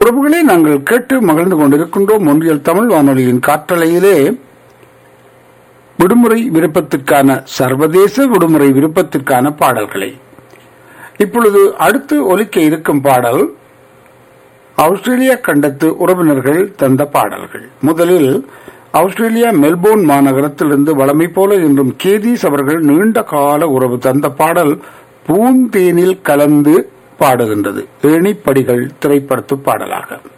உறவுகளே, நாங்கள் கேட்டு மகிழ்ந்து கொண்டிருக்கின்றோம் ஒன்றியல் தமிழ் வானொலியின் காற்றலையிலே விடுமுறை விருப்பத்திற்கான சர்வதேச விடுமுறை விருப்பத்திற்கான பாடல்களை. இப்பொழுது அடுத்து ஒலிக்க இருக்கும் பாடல் ஆஸ்திரேலிய கண்டத்து உறவினர்கள் தந்த பாடல்கள். முதலில் ஆஸ்திரேலியா மெல்போர்ன் மாநகரத்திலிருந்து வளமை போல இன்றும் கேதீஸ் அவர்கள் நீண்ட கால உறவு தந்த பாடல் பூந்தேனில் கலந்து பாடுகின்றது. ஏணிப்படிகள் திரைப்படத்து பாடலாக.